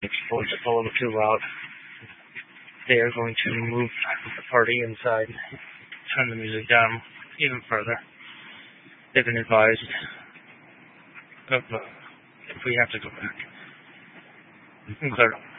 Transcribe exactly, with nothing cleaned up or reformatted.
Exposed it's a little too loud. They are going to move the party inside, turn the music down even further. They've been advised of uh, if we have to go back. Clear.